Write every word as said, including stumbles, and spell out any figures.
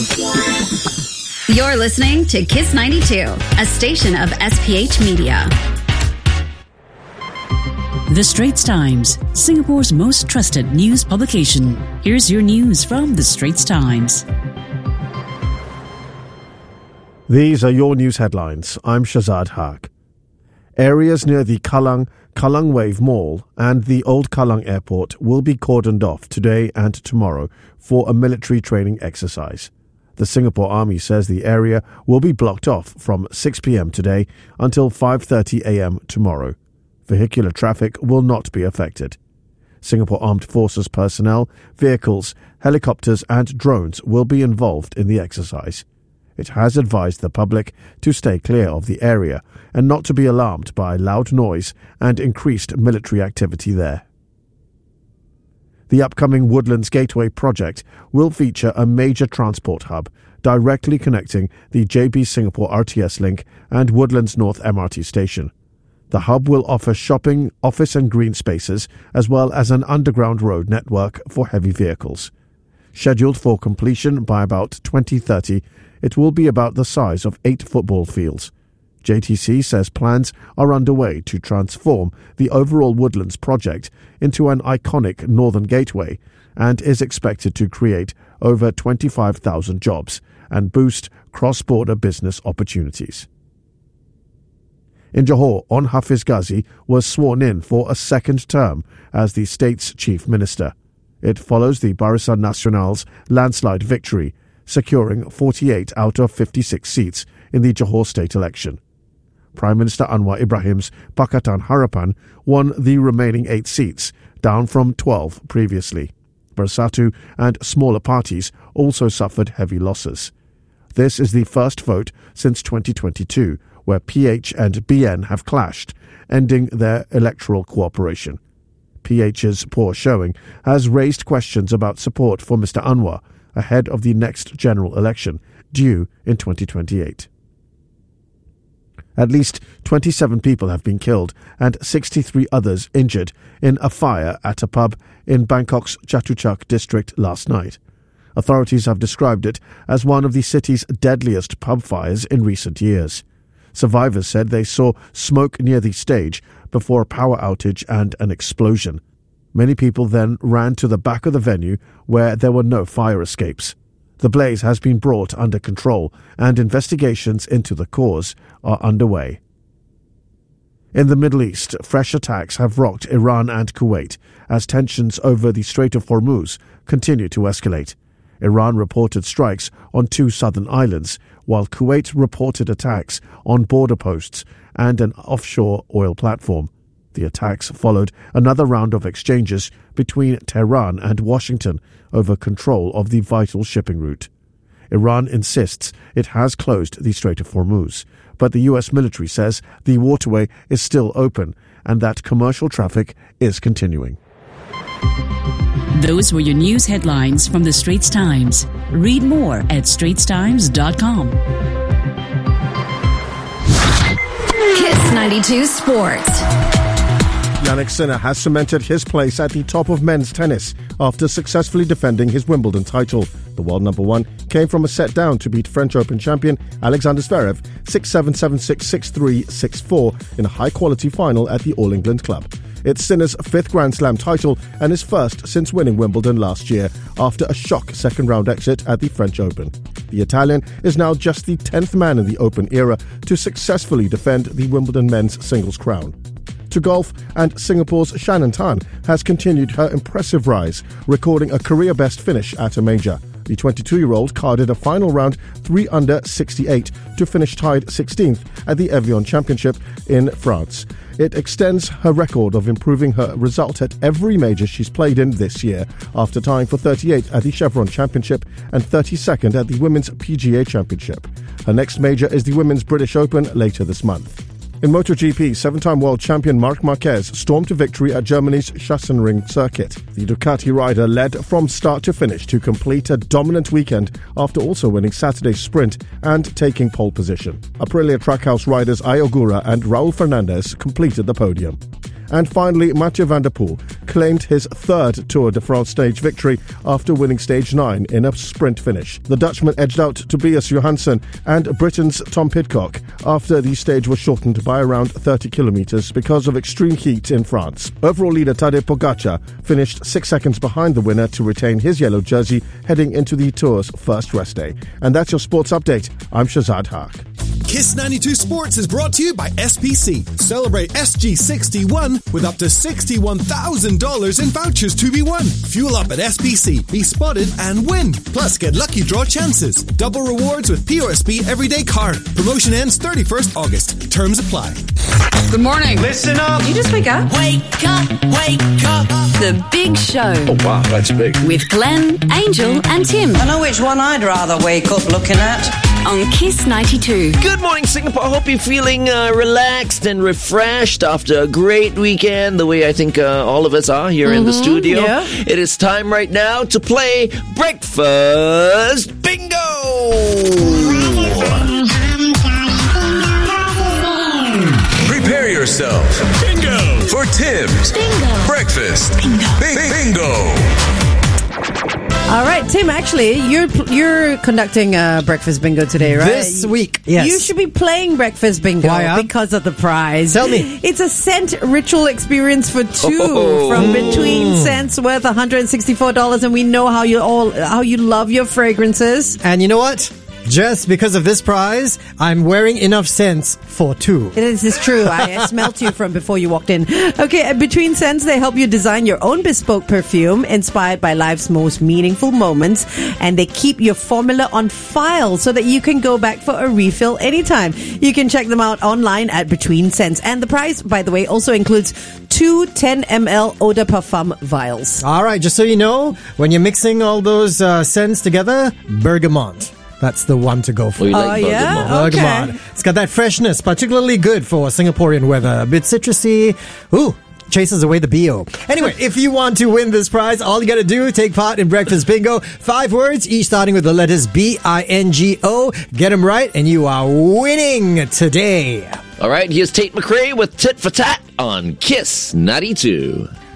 You're listening to Kiss ninety-two, a station of S P H Media. The Straits Times, Singapore's most trusted news publication. Here's your news from The Straits Times. These are your news headlines. I'm Shazad Haq. Areas near the Kallang, Kallang Wave Mall and the Old Kallang Airport will be cordoned off today and tomorrow for a military training exercise. The Singapore Army says the area will be blocked off from six p.m. today until five thirty a.m. tomorrow. Vehicular traffic will not be affected. Singapore Armed Forces personnel, vehicles, helicopters and drones will be involved in the exercise. It has advised the public to stay clear of the area and not to be alarmed by loud noise and increased military activity there. The upcoming Woodlands Gateway project will feature a major transport hub directly connecting the J B Singapore R T S link and Woodlands North M R T station. The hub will offer shopping, office and green spaces, as well as an underground road network for heavy vehicles. Scheduled for completion by about twenty thirty, it will be about the size of eight football fields. J T C says plans are underway to transform the overall Woodlands project into an iconic Northern Gateway and is expected to create over twenty-five thousand jobs and boost cross-border business opportunities. In Johor, On Hafiz Ghazi was sworn in for a second term as the state's chief minister. It follows the Barisan Nasional's landslide victory, securing forty-eight out of fifty-six seats in the Johor state election. Prime Minister Anwar Ibrahim's Pakatan Harapan won the remaining eight seats, down from twelve previously. Bersatu and smaller parties also suffered heavy losses. This is the first vote since twenty twenty-two, where P H and B N have clashed, ending their electoral cooperation. P H's poor showing has raised questions about support for Mister Anwar ahead of the next general election, due in twenty twenty-eight. At least twenty-seven people have been killed and sixty-three others injured in a fire at a pub in Bangkok's Chatuchak district last night. Authorities have described it as one of the city's deadliest pub fires in recent years. Survivors said they saw smoke near the stage before a power outage and an explosion. Many people then ran to the back of the venue where there were no fire escapes. The blaze has been brought under control and investigations into the cause are underway. In the Middle East, fresh attacks have rocked Iran and Kuwait as tensions over the Strait of Hormuz continue to escalate. Iran reported strikes on two southern islands, while Kuwait reported attacks on border posts and an offshore oil platform. The attacks followed another round of exchanges between Tehran and Washington over control of the vital shipping route. Iran insists it has closed the Strait of Hormuz, but the U S military says the waterway is still open and that commercial traffic is continuing. Those were your news headlines from The Straits Times. Read more at straits times dot com. Kiss ninety-two Sports. Jannik Sinner has cemented his place at the top of men's tennis after successfully defending his Wimbledon title. The world number one came from a set down to beat French Open champion Alexander Zverev six seven, seven six, six three, six four in a high-quality final at the All England Club. It's Sinner's fifth Grand Slam title and his first since winning Wimbledon last year after a shock second-round exit at the French Open. The Italian is now just the tenth man in the Open era to successfully defend the Wimbledon men's singles crown. To golf, and Singapore's Shannon Tan has continued her impressive rise, recording a career-best finish at a major. The twenty-two-year-old carded a final round three under sixty-eight to finish tied sixteenth at the Evian Championship in France. It extends her record of improving her result at every major she's played in this year, after tying for thirty-eighth at the Chevron Championship and thirty-second at the Women's P G A Championship. Her next major is the Women's British Open later this month. In MotoGP, seven-time world champion Marc Marquez stormed to victory at Germany's Sachsenring circuit. The Ducati rider led from start to finish to complete a dominant weekend after also winning Saturday's sprint and taking pole position. Aprilia Trackhouse riders Ai Ogura and Raul Fernandez completed the podium. And finally, Mathieu van der Poel claimed his third Tour de France stage victory after winning stage nine in a sprint finish. The Dutchman edged out Tobias Johansson and Britain's Tom Pidcock after the stage was shortened by around thirty kilometres because of extreme heat in France. Overall leader Tadej Pogacar finished six seconds behind the winner to retain his yellow jersey heading into the Tour's first rest day. And that's your sports update. I'm Shazad Haq. Kiss ninety-two Sports is brought to you by S P C. Celebrate S G sixty-one with up to sixty-one thousand dollars in vouchers to be won. Fuel up at S P C, be spotted and win. Plus, get lucky draw chances. Double rewards with P O S B Everyday Card. Promotion ends thirty-first August. Terms apply. Good morning. Listen up. Did you just wake up? Wake up, wake up. The Big Show. Oh, wow, that's big. With Glenn, Angel, and Tim. I know which one I'd rather wake up looking at. On Kiss ninety-two. Good morning, Singapore. I hope you're feeling uh, relaxed and refreshed after a great weekend, the way I think uh, all of us are here mm-hmm, in the studio. Yeah. It is time right now to play Breakfast Bingo! Prepare yourself. Bingo! For Tim's Bingo. Breakfast Bingo. Bingo. All right, Tim, actually, you're you're conducting uh, Breakfast Bingo today, right? This week, yes. You should be playing Breakfast Bingo Why, uh? because of the prize. Tell me. It's a scent ritual experience for two Oh. from Between Scents worth one hundred sixty-four dollars, and we know how you all how you love your fragrances. And you know what? Just because of this prize, I'm wearing enough scents for two. This is true. I smelt you from before you walked in. Okay, at Between Scents, they help you design your own bespoke perfume inspired by life's most meaningful moments, and they keep your formula on file so that you can go back for a refill anytime. You can check them out online at Between Scents. And the prize, by the way, also includes two ten milliliter eau de parfum vials. All right, just so you know, when you're mixing all those uh, scents together, bergamot. That's the one to go for. Oh, you like Oh, yeah? bergamot. Bergamot. Okay. It's got that freshness, particularly good for Singaporean weather. A bit citrusy. Ooh, chases away the B O. Anyway, if you want to win this prize, all you got to do, take part in Breakfast Bingo. Five words, each starting with the letters B I N G O. Get them right, and you are winning today. All right, here's Tate McRae with Tit for Tat on Kiss ninety-two.